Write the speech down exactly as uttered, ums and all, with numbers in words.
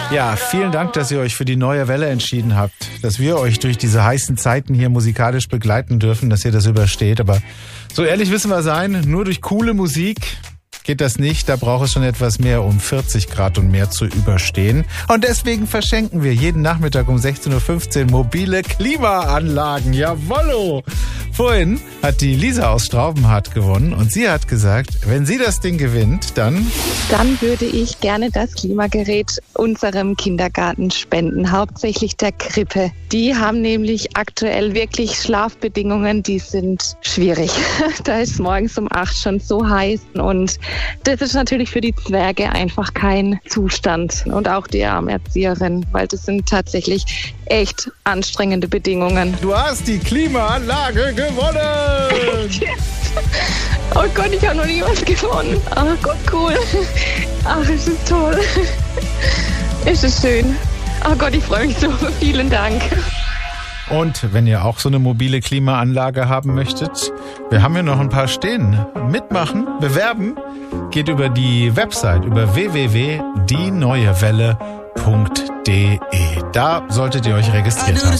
Ja, vielen Dank, dass ihr euch für die neue Welle entschieden habt, dass wir euch durch diese heißen Zeiten hier musikalisch begleiten dürfen, dass ihr das übersteht. Aber so ehrlich müssen wir sein, nur durch coole Musik geht das nicht. Da braucht es schon etwas mehr, um vierzig Grad und mehr zu überstehen. Und deswegen verschenken wir jeden Nachmittag um sechzehn Uhr fünfzehn mobile Klimaanlagen. Jawollo! Vorhin hat die Lisa aus Straubenhardt gewonnen und sie hat gesagt, wenn sie das Ding gewinnt, dann... Dann würde ich gerne das Klimagerät unserem Kindergarten spenden, hauptsächlich der Krippe. Die haben nämlich aktuell wirklich Schlafbedingungen, die sind schwierig. Da ist morgens um acht schon so heiß und das ist natürlich für die Zwerge einfach kein Zustand und auch die Armerzieherin, weil das sind tatsächlich echt anstrengende Bedingungen. Du hast die Klimaanlage gewonnen! Oh Gott, ich habe noch nie was gewonnen. Oh Gott, cool. Ach, es ist toll. Es ist schön. Oh Gott, ich freue mich so. Vielen Dank. Und wenn ihr auch so eine mobile Klimaanlage haben möchtet, wir haben hier noch ein paar stehen. Mitmachen, bewerben, geht über die Website, über w w w punkt die neue welle punkt d e. Da solltet ihr euch registriert haben.